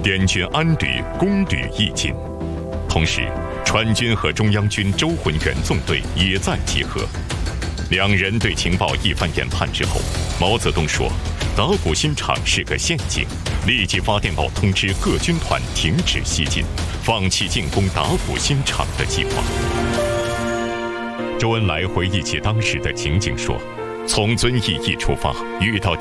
滇军安旅、攻旅亦进。同时，川军和中央军周浑元纵队也在集合。两人对情报一番研判之后，毛泽东说，达古新场是个陷阱，立即发电报通知各军团停止西进，放弃进攻达古新场的计划。周恩来回忆起当时的情景说，从遵义一出发，遇到